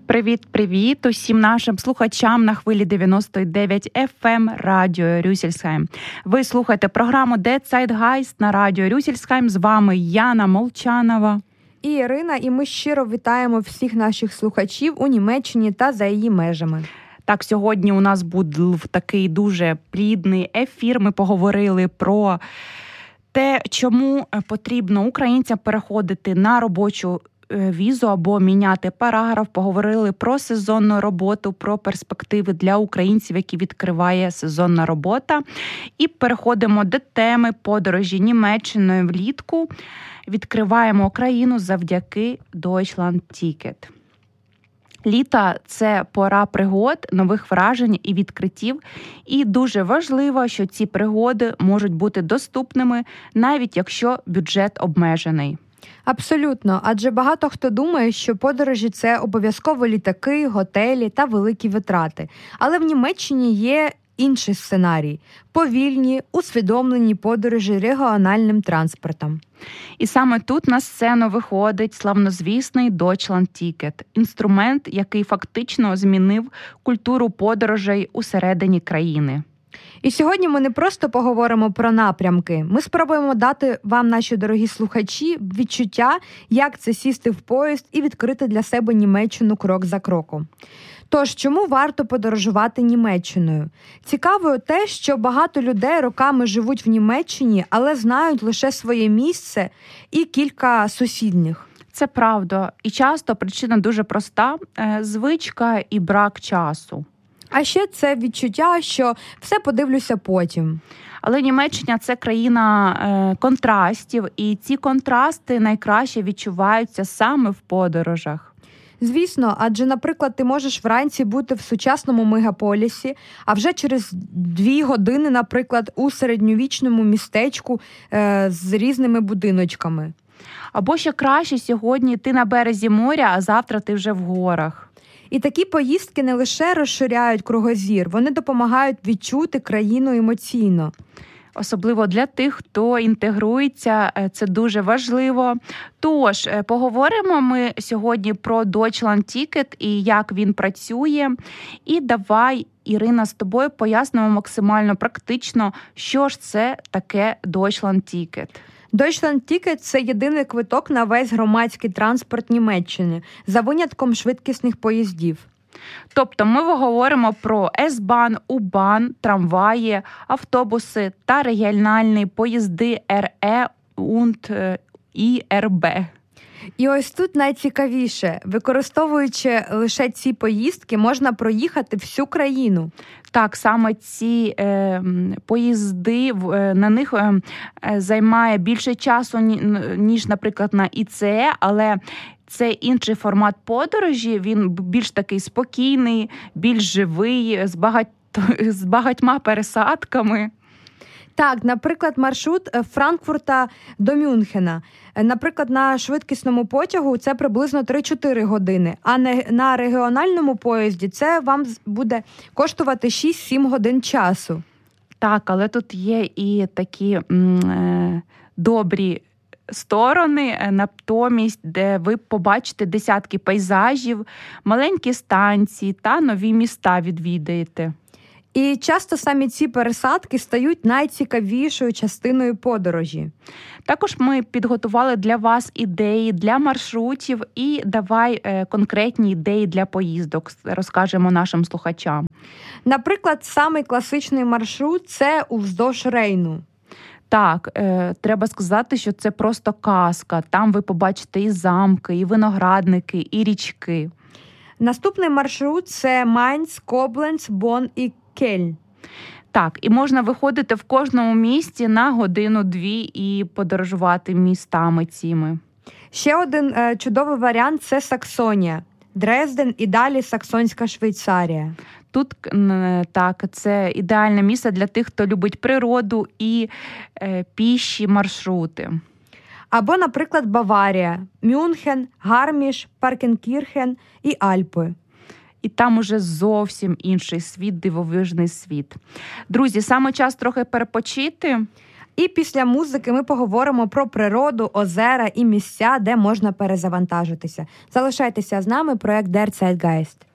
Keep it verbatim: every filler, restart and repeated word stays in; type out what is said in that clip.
Привіт-привіт усім нашим слухачам на хвилі дев'яносто дев'ять еф ем Радіо Рюссельсхайм. Ви слухаєте програму «Der Zeitgeist» на Радіо Рюссельсхайм. З вами Яна Молчанова. І Ірина, і ми щиро вітаємо всіх наших слухачів у Німеччині та за її межами. Так, сьогодні у нас був такий дуже плідний ефір. Ми поговорили про те, чому потрібно українцям переходити на робочу візу або міняти параграф. Поговорили про сезонну роботу, про перспективи для українців, які відкриває сезонна робота. І переходимо до теми подорожі Німеччиною влітку. Відкриваємо країну завдяки Deutschland Ticket. Літо – це пора пригод, нових вражень і відкриттів. І дуже важливо, що ці пригоди можуть бути доступними, навіть якщо бюджет обмежений. Абсолютно, адже багато хто думає, що подорожі – це обов'язково літаки, готелі та великі витрати. Але в Німеччині є інший сценарій – повільні, усвідомлені подорожі регіональним транспортом. І саме тут на сцену виходить славнозвісний Deutschland Ticket – інструмент, який фактично змінив культуру подорожей усередині країни. І сьогодні ми не просто поговоримо про напрямки. Ми спробуємо дати вам, наші дорогі слухачі, відчуття, як це сісти в поїзд і відкрити для себе Німеччину крок за кроком. Тож, чому варто подорожувати Німеччиною? Цікаво те, що багато людей роками живуть в Німеччині, але знають лише своє місце і кілька сусідніх. Це правда. І часто причина дуже проста – звичка і брак часу. А ще це відчуття, що все подивлюся потім. Але Німеччина – це країна е, контрастів, і ці контрасти найкраще відчуваються саме в подорожах. Звісно, адже, наприклад, ти можеш вранці бути в сучасному мегаполісі, а вже через дві години, наприклад, у середньовічному містечку е, з різними будиночками. Або ще краще, сьогодні ти на березі моря, а завтра ти вже в горах. І такі поїздки не лише розширяють кругозір, вони допомагають відчути країну емоційно. Особливо для тих, хто інтегрується, це дуже важливо. Тож, поговоримо ми сьогодні про Deutschland Ticket і як він працює. І давай, Ірина, з тобою пояснимо максимально практично, що ж це таке Deutschland Ticket. Deutschland Ticket – це єдиний квиток на весь громадський транспорт Німеччини, за винятком швидкісних поїздів. Тобто ми говоримо про С-Bahn, У-Bahn, трамваї, автобуси та регіональні поїзди ер е і ер бе. І ось тут найцікавіше. Використовуючи лише ці поїздки, можна проїхати всю країну. Так, саме ці е, поїзди, е, на них е, займає більше часу, ніж, наприклад, на і це е, але це інший формат подорожі, він більш такий спокійний, більш живий, з, багать... з багатьма пересадками. Так, наприклад, маршрут Франкфурта до Мюнхена. Наприклад, на швидкісному потягу це приблизно три-чотири години, а на регіональному поїзді це вам буде коштувати шість-сім годин часу. Так, але тут є і такі м- добрі сторони, натомість, де ви побачите десятки пейзажів, маленькі станції та нові міста відвідаєте. І часто самі ці пересадки стають найцікавішою частиною подорожі. Також ми підготували для вас ідеї для маршрутів і давай е, конкретні ідеї для поїздок розкажемо нашим слухачам. Наприклад, самий класичний маршрут – це уздовж Рейну. Так, е, треба сказати, що це просто казка. Там ви побачите і замки, і виноградники, і річки. Наступний маршрут – це Майнц, Кобленц, Бонн і Кельн. Так, і можна виходити в кожному місті на годину-дві і подорожувати містами цими. Ще один е, чудовий варіант – це Саксонія, Дрезден і далі Саксонська Швейцарія. Тут, так, це ідеальне місце для тих, хто любить природу і е, піші маршрути. Або, наприклад, Баварія, Мюнхен, Гарміш, Паркенкірхен і Альпи. І там уже зовсім інший світ, дивовижний світ. Друзі, саме час трохи перепочити. І після музики ми поговоримо про природу, озера і місця, де можна перезавантажитися. Залишайтеся з нами, проект Der Zeitgeist.